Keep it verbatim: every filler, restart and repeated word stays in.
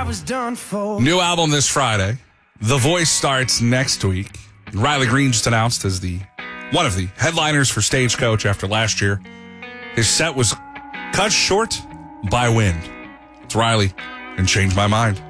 was done for. New album this Friday. The Voice starts next week. Riley Green just announced as the one of the headliners for Stagecoach after last year. His set was cut short by wind. It's Riley and Change My Mind.